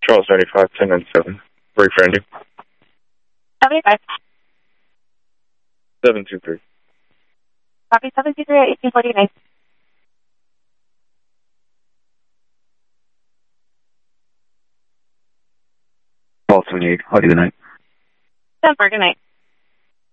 Charles 95, 10 and 7. Break for Andy. 75. 723. Copy 723 at 1849. Paul 28. How do you good night? 10 for good night.